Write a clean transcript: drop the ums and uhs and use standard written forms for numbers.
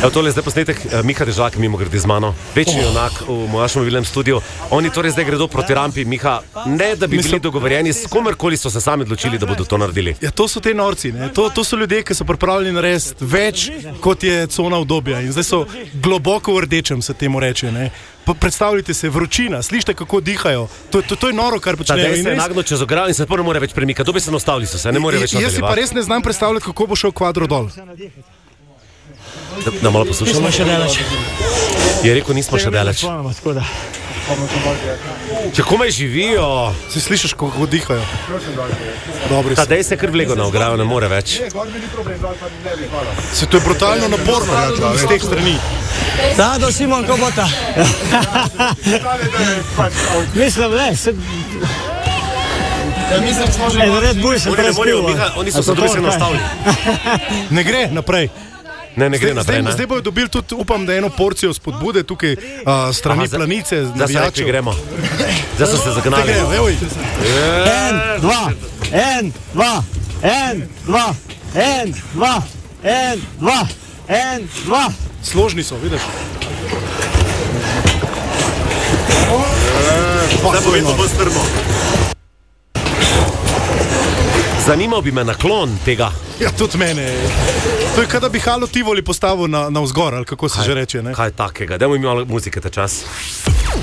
Tole je zdaj posnetek Miha Dežak, mimo grede z mano. Večni junak v mojem mobilnem studiu. Oni torej zdaj gredo proti rampi. Miha, ne da bi bili dogovorjeni, s komerkoli so se sami odločili, da bodo to naredili. Ja, to so te norci, ne? To so ljudje, ki so pripravljeni narediti več, kot je cona obdobja. In zdaj so globoko v rdečem, se temu reče. Ne? Predstavljajte se, vročina, slište, kako dihajo. To je noro, kar počnejo. Zdaj se je nagnil čez ograjo in se ne more več premikati. Dobi se nastavili so se, ne more več nadaljevati. Jaz si pa res ne znam predstavljati, kako bo šel kvadro dol. Da malo poslušamo. Nismo še daleč. Je rekel, nismo še daleč. Če komaj živijo. Si slišiš, kako dihajo. Ta dej se kar vlego na ograjo, ne more več. Se to je brutalno naporno iz teh strani. Da, do Simon Kobota. Mislim, ne, se... Red Bull sem prespil. Oni so se drugi se nastavili. Ne gre naprej. Ne gre naprej. Zdaj bojo dobili tudi, upam, da eno porcijo spodbude tukaj strani planice. Zdaj se rekli gremo. Zdaj so se zagnali. En, dva, en, dva, en, dva, en, dva, en, dva, en, dva. Složni so, vidiš? Zdaj bo vedno bolj strmo. Zanimal bi me naklon tega. Ja, tudi mene. To je, kada bi Halo Tivoli postavil na vzgor, ali kako se že reče, ne? Kaj takega? Dajmo mi malo muzike ta čas.